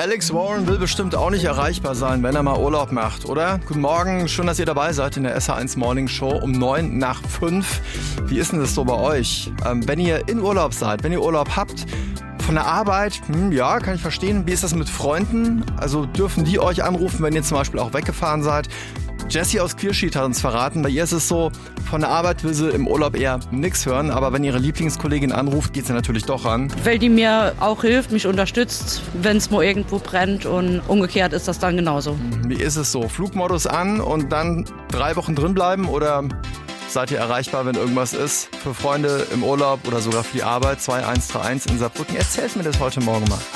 Alex Warren will bestimmt auch nicht erreichbar sein, wenn er mal Urlaub macht, oder? Guten Morgen, schön, dass ihr dabei seid in der SH1 Morning Show um 5:09. Wie ist denn das so bei euch? Wenn ihr in Urlaub seid, wenn ihr Urlaub habt, von der Arbeit, ja, kann ich verstehen. Wie ist das mit Freunden? Also dürfen die euch anrufen, wenn ihr zum Beispiel auch weggefahren seid? Jessie aus Queersheet hat uns verraten, bei ihr ist es so, von der Arbeit will sie im Urlaub eher nichts hören, aber wenn ihre Lieblingskollegin anruft, geht sie natürlich doch ran. Weil die mir auch hilft, mich unterstützt, wenn es mal irgendwo brennt, und umgekehrt ist das dann genauso. Wie ist es so? Flugmodus an und dann 3 Wochen drin bleiben, oder seid ihr erreichbar, wenn irgendwas ist? Für Freunde im Urlaub oder sogar für die Arbeit? 2131 in Saarbrücken. Erzählt mir das heute Morgen mal.